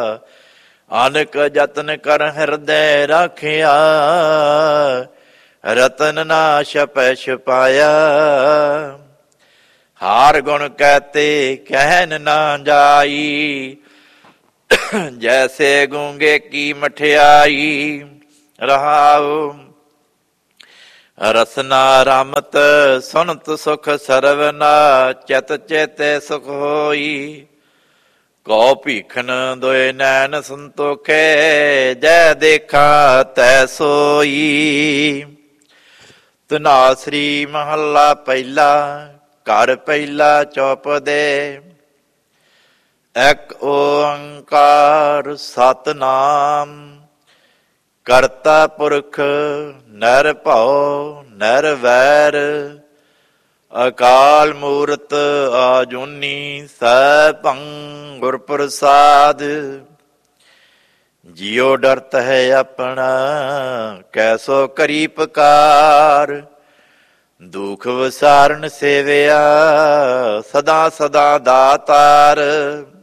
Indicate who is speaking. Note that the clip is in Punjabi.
Speaker 1: ਅਨਕ ਜਤਨ ਕਰ ਹਿਰਦੈ ਰਾਖਿਆ, ਰਤਨ ਨਾ ਛਪੈ ਛਪਾਇਆ। ਹਾਰ ਗੁਣ ਕਹਤੇ ਕਹਿਨ ਨਾ ਜਾਈ, ਜੈਸੇ ਗੂੰਗੇ ਕੀ ਮਠਿਆਈ। ਰਹਾਉ ਰਸਨਾ ਰਾਮਤ ਸੁਨਤ ਸੁਖ ਸਰਵਨਾ, ਚਿਤ ਚੇਤੇ ਸੁਖ ਹੋਈ। ਕਉ ਭੀਖਨ ਦੋਇ ਨੈਣ ਸੰਤੋਖੇ, ਜੈ ਦੇਖਾ ਤੈ ਸੋਈ। ਧਨਾਸਰੀ ਮਹੱਲਾ ਪਹਿਲਾ। ਘਰ ਪਹਿਲਾ ਚੌਪਦੇ। ਇਕ ਓੰਕਾਰ ਸਤਿਨਾਮ, ਕਰਤਾ ਪੁਰਖ ਨਿਰਭਉ ਨਿਰਵੈਰ, ਅਕਾਲ ਮੂਰਤ ਆਜੂਨੀ ਸੈਭੰ ਗੁਰ ਪ੍ਰਸਾਦ। ਜਿਉ ਡਰਤ ਹੈ ਆਪਣਾ, ਕੈਸੋ ਕਰੀ ਪੁਕਾਰ। ਦੁਖ ਵਿਸਾਰਨ ਸੇਵਿਆ, ਸਦਾ ਸਦਾ ਦਾਤਾਰ।